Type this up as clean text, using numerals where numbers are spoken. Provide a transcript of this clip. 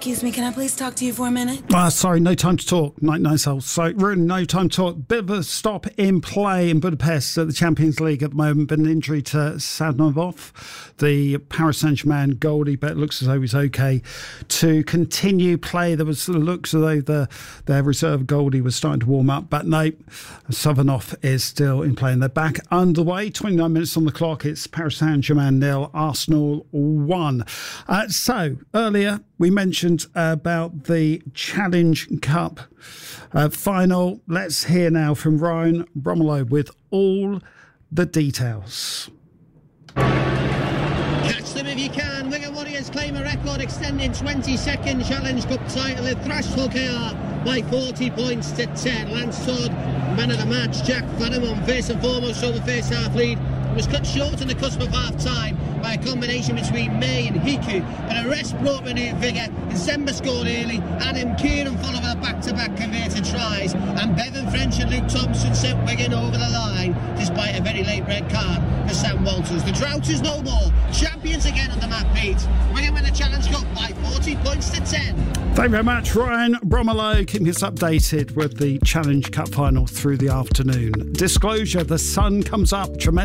Excuse me, can I please talk to you for a minute? Sorry, no time to talk. No, so Ruben, no time to talk. Bit of a stop in play in Budapest at the Champions League at the moment. Been an injury to Sadnov, the Paris Saint-Germain goalie, but it looks as though he's okay to continue play. There was looks as though their reserve goalie was starting to warm up, but no, Savanov is still in play and they're back underway. 29 minutes on the clock. It's Paris Saint-Germain 0, Arsenal 1. So earlier we mentioned about the Challenge Cup final. Let's hear now from Ryan Bromelo with all the details. Catch them if you can. Wigan Warriors claim a record extending 22nd Challenge Cup title. They thrashed Hull KR by 40 points to 10. Lance Todd, man of the match. Jack Fanamon, first and foremost, saw the first half lead. Was cut short on the cusp of half-time by a combination between May and Hiku, but a rest brought renewed vigour. December scored early. Adam Kieran followed with a back-to-back converted tries, and Bevan French and Luke Thompson sent Wigan over the line despite a very late red card for Sam Walters. The drought is no more. Champions again under Matt Pete. Wigan win the Challenge Cup by 40 points to 10. Thank you very much, Ryan Bromelo, keeping us updated with the Challenge Cup final through the afternoon. Disclosure, the sun comes up. Tremendous